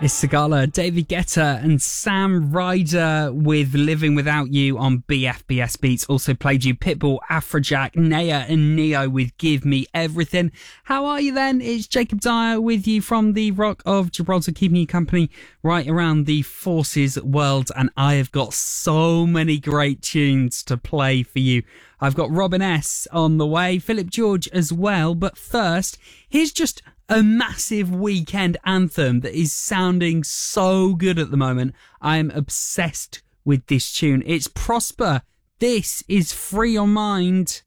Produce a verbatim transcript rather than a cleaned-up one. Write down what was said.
It's Sigala, David Guetta and Sam Ryder with Living Without You on B F B S Beats. Also played you Pitbull, Afrojack, Naya and Neo with Give Me Everything. How are you then? It's Jacob Dyer with you from the Rock of Gibraltar, keeping you company right around the Forces world. And I have got so many great tunes to play for you. I've got Robin S on the way, Philip George as well. But first, here's just a massive weekend anthem that is sounding so good at the moment. I am obsessed with this tune. It's Prosper. This is Free Your Mind.